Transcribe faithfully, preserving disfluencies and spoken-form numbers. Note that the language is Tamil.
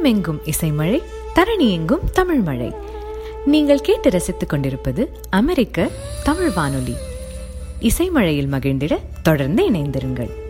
திசையெங்கும் இசைமழை, தரணி எங்கும் தமிழ் மழை. நீங்கள் கேட்டு ரசித்துக் கொண்டிருப்பது அமெரிக்க தமிழ் வானொலி. இசைமழையில் மகிழ்ந்திட தொடர்ந்து இணைந்திருங்கள்.